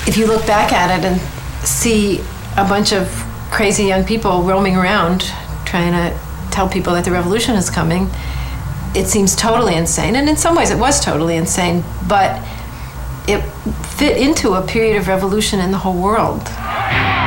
if you look back at it and see a bunch of crazy young people roaming around trying to tell people that the revolution is coming, it seems totally insane. And in some ways it was totally insane, but it fit into a period of revolution in the whole world.